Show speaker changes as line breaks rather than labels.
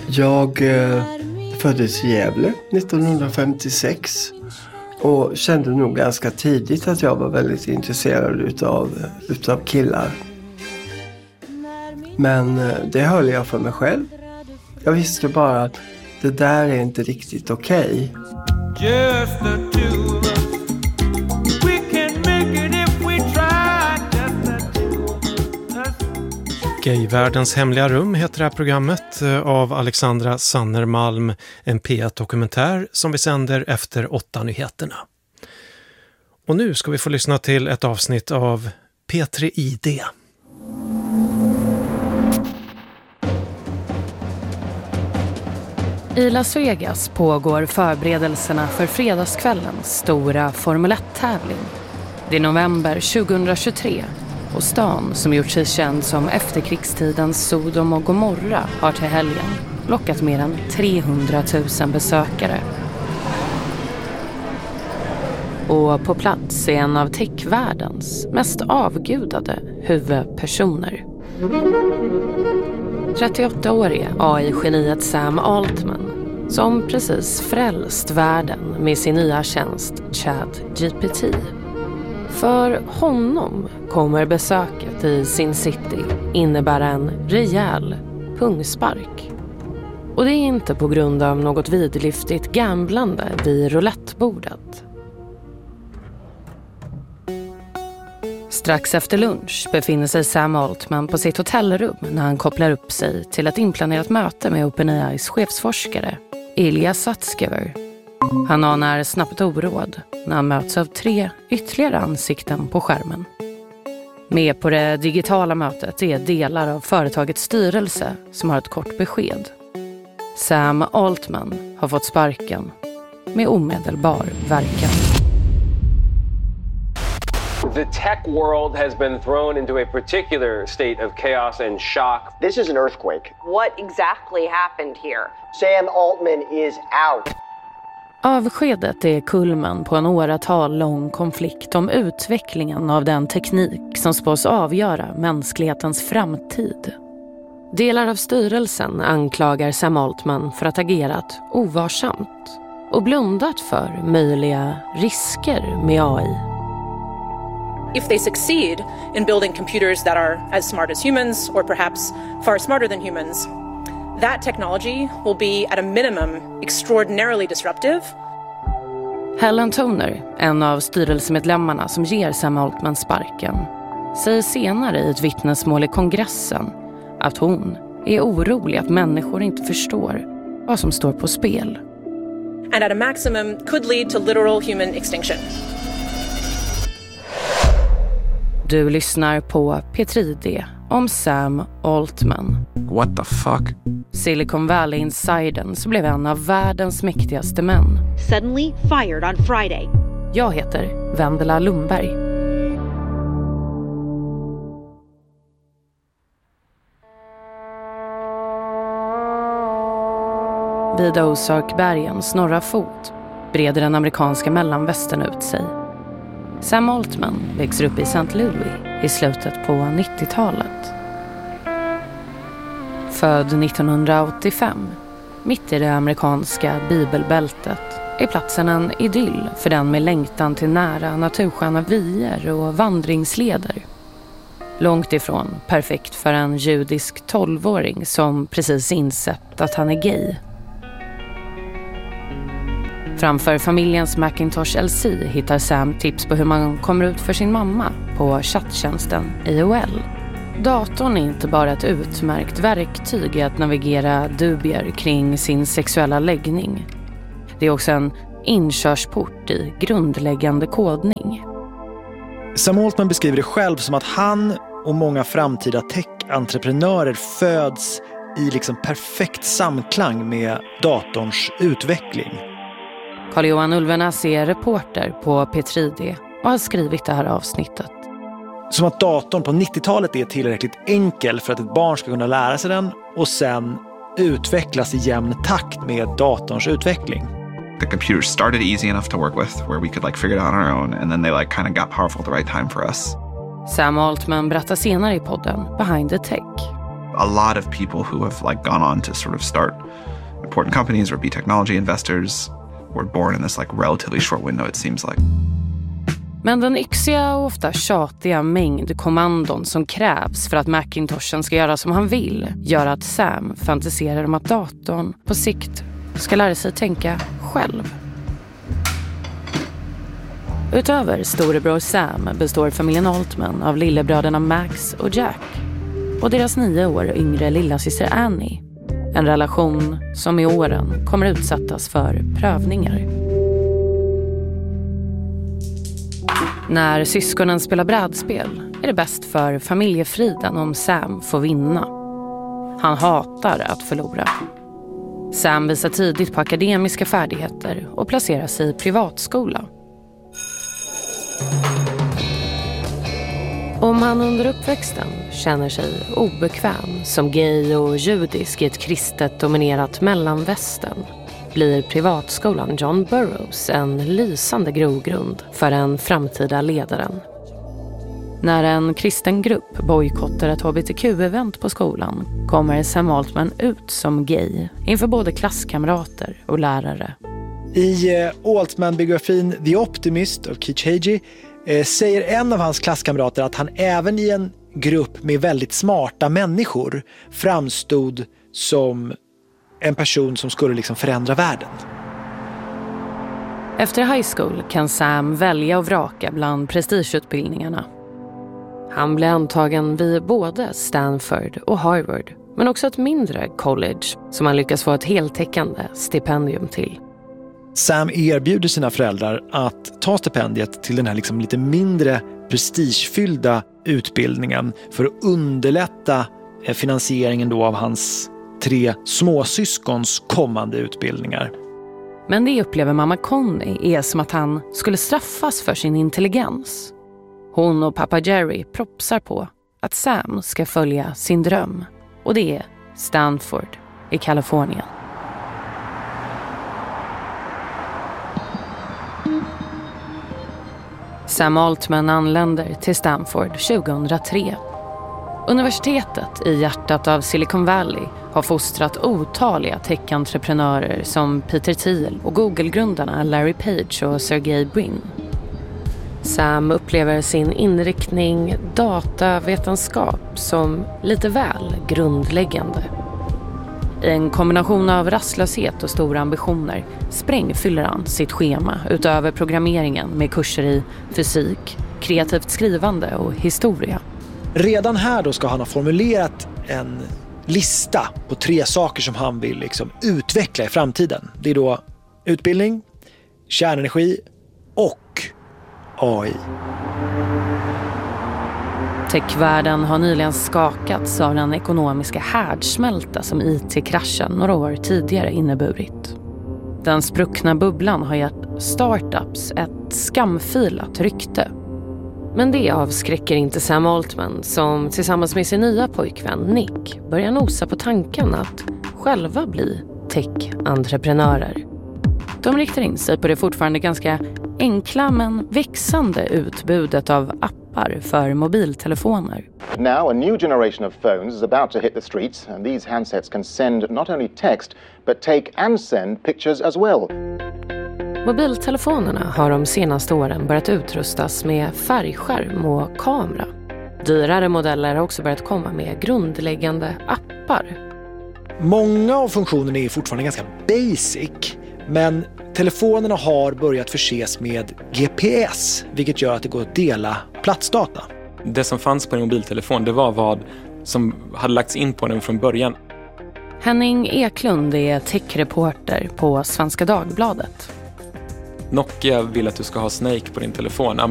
Jag föddes i Gävle 1956 och kände nog ganska tidigt att jag var väldigt intresserad utav killar. Men det höll jag för mig själv. Jag visste bara att det där är inte riktigt okej.
Just the two of us. We can make it if we try. Just the two of us.
Gayvärldens hemliga rum heter det här programmet av Alexandra Sannermalm, en P1-dokumentär som vi sänder efter 8-nyheterna. Och nu ska vi få lyssna till ett avsnitt av P3 ID.
I Las Vegas pågår förberedelserna för fredagskvällens stora Formel 1-tävling. Det är november 2023 och stan som gjort sig känd som efterkrigstidens Sodom och Gomorra har till helgen lockat mer än 300 000 besökare. Och på plats är en av techvärldens mest avgudade huvudpersoner. 38-årige AI-geniet Sam Altman som precis frälst världen med sin nya tjänst ChatGPT. För honom kommer besöket i Sin City innebära en rejäl pungspark. Och det är inte på grund av något vidlyftigt gamblande vid roulettebordet. Strax efter lunch befinner sig Sam Altman på sitt hotellrum när han kopplar upp sig till ett inplanerat möte med OpenAIs chefsforskare Ilya Sutskever. Han anar snabbt oråd när han möts av 3 ytterligare ansikten på skärmen. Med på det digitala mötet är delar av företagets styrelse som har ett kort besked. Sam Altman har fått sparken med omedelbar verkan.
The tech world has been thrown into a particular state of chaos and shock.
This is an earthquake.
What exactly happened here?
Sam Altman is out.
Avskedet är kulmen på en åratal lång konflikt om utvecklingen av den teknik som spås avgöra mänsklighetens framtid. Delar av styrelsen anklagar Sam Altman för att ha agerat ovarsamt och blundat för möjliga risker med AI.
If they succeed in building computers that are as smart as humans or perhaps far smarter than humans, that technology will be at a minimum extraordinarily disruptive.
Helen Toner, en av styrelsemedlemmarna som ger Sam Altman sparken, säger senare i ett vittnesmål i kongressen att hon är orolig att människor inte förstår vad som står på spel.
And at a maximum could lead to literal human extinction.
Du lyssnar på P3D om Sam Altman.
What the fuck?
Silicon Valley-insidern som blev en av världens mäktigaste män.
Suddenly fired on Friday.
Jag heter Vendela Lundberg. Vid Ozarkbergens norra fot breder den amerikanska mellanvästern ut sig. Sam Altman växer upp i St. Louis i slutet på 90-talet. Född 1985, mitt i det amerikanska bibelbältet, är platsen en idyll för den med längtan till nära natursköna vyer och vandringsleder. Långt ifrån perfekt för en judisk 12-åring som precis insett att han är gay. Framför familjens Macintosh LC hittar Sam tips på hur man kommer ut för sin mamma på chatttjänsten AOL. Datorn är inte bara ett utmärkt verktyg att navigera dubier kring sin sexuella läggning. Det är också en inkörsport i grundläggande kodning.
Sam Altman beskriver det själv som att han och många framtida tech-entreprenörer föds i liksom perfekt samklang med datorns utveckling.
Carl-Johan Ulvenäs är reporter på P3D och har skrivit det här avsnittet.
Som att datorn på 90-talet är tillräckligt enkel för att ett barn ska kunna lära sig den och sen utvecklas i jämn takt med datorns utveckling.
The computers started easy enough to work with where we could figure it out on our own, and then they kind of got powerful at the right time for us.
Sam Altman berättar senare i podden Behind the Tech.
a lot of people who have like gone on to sort of start important companies or be technology investors were born in this like relatively short window, it seems like.
Men den yxiga och ofta tjatiga mängd kommandon som krävs för att Macintoshen ska göra som han vill gör att Sam fantiserar om att datorn på sikt ska lära sig tänka själv. Utöver storebror Sam består familjen Altman av lillebröderna Max och Jack och deras 9 år yngre lillasyster Annie. En relation som i åren kommer utsättas för prövningar. När syskonen spelar brädspel är det bäst för familjefriden om Sam får vinna. Han hatar att förlora. Sam visar tidigt på akademiska färdigheter och placerar sig i privatskola. Om han under uppväxten känner sig obekväm som gay och judisk i ett kristet dominerat mellanvästern blir privatskolan John Burroughs en lysande grogrund för den framtida ledaren. När en kristen grupp bojkottar ett hbtq-event på skolan kommer Sam Altman ut som gay inför både klasskamrater och lärare.
I Altman-biografin The Optimist av Keith Hagee säger en av hans klasskamrater att han även i en grupp med väldigt smarta människor framstod som en person som skulle liksom förändra världen.
Efter high school kan Sam välja och vraka bland prestigeutbildningarna. Han blir antagen vid både Stanford och Harvard, men också ett mindre college som han lyckas få ett heltäckande stipendium till.
Sam erbjuder sina föräldrar att ta stipendiet till den här liksom lite mindre prestigefyllda utbildningen för att underlätta finansieringen då av hans 3 småsyskons kommande utbildningar.
Men det upplever mamma Connie är som att han skulle straffas för sin intelligens. Hon och pappa Jerry propsar på att Sam ska följa sin dröm. Och det är Stanford i Kalifornien. Sam Altman anländer till Stanford 2003. Universitetet i hjärtat av Silicon Valley har fostrat otaliga tech-entreprenörer som Peter Thiel och Google-grundarna Larry Page och Sergey Brin. Sam upplever sin inriktning datavetenskap som lite väl grundläggande. I en kombination av rastlöshet och stora ambitioner sprängfyller han sitt schema utöver programmeringen med kurser i fysik, kreativt skrivande och historia.
Redan här då ska han ha formulerat en lista på 3 saker som han vill liksom utveckla i framtiden. Det är då utbildning, kärnenergi och AI.
Techvärlden har nyligen skakats av den ekonomiska härdsmälta som IT-kraschen några år tidigare inneburit. Den spruckna bubblan har gett startups ett skamfilat rykte. Men det avskräcker inte Sam Altman som tillsammans med sin nya pojkvän Nick börjar nosa på tanken att själva bli tech-entreprenörer. De riktar in sig på det fortfarande ganska enkla men växande utbudet av appar för mobiltelefoner.
Now a new generation of phones is about to hit the streets and these handsets can send not only text but take and send pictures as well.
Mobiltelefonerna har de senaste åren börjat utrustas med färgskärm och kamera. Dyrare modeller har också börjat komma med grundläggande appar.
Många av funktionerna är fortfarande ganska basic, men telefonerna har börjat förses med GPS, vilket gör att det går att dela platsdata.
Det som fanns på en mobiltelefon, det var vad som hade lagts in på den från början.
Henning Eklund är techreporter på Svenska Dagbladet.
Nokia vill att du ska ha Snake på din telefon.